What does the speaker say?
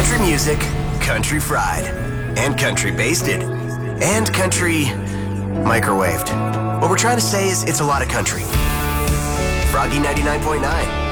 Country music, country fried, and country basted, and country microwaved. What we're trying to say is it's a lot of country. Froggy 99.9.